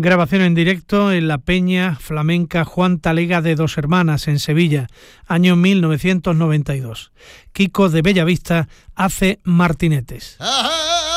Grabación en directo en la Peña Flamenca Juan Talega de Dos Hermanas, en Sevilla, año 1992. Kiko de Bellavista hace martinetes. ¡Ajá!